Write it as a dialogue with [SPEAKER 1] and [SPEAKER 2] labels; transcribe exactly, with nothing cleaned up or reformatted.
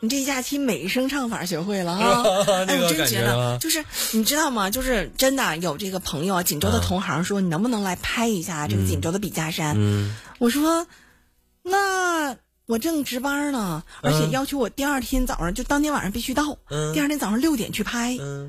[SPEAKER 1] 你这假期美声唱法学会了哈。哎，我真觉得就是你知道吗？就是真的有这个朋友啊，锦州的同行说、啊、你能不能来拍一下这个锦州的笔架山？
[SPEAKER 2] 嗯，
[SPEAKER 1] 我说那我正值班呢，而且要求我第二天早上、嗯、就当天晚上必须到，
[SPEAKER 2] 嗯，
[SPEAKER 1] 第二天早上六点去拍。
[SPEAKER 2] 嗯。